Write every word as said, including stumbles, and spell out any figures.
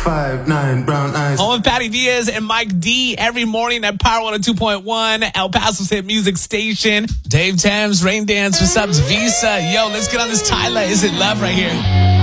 five nine, brown eyes. Home with Patty Diaz and Mike D every morning at Power one oh two point one, El Paso's hit music station. Dave Thames, Rain Dance, what's up? Visa. Yo, let's get on this Tyler Is It Love right here.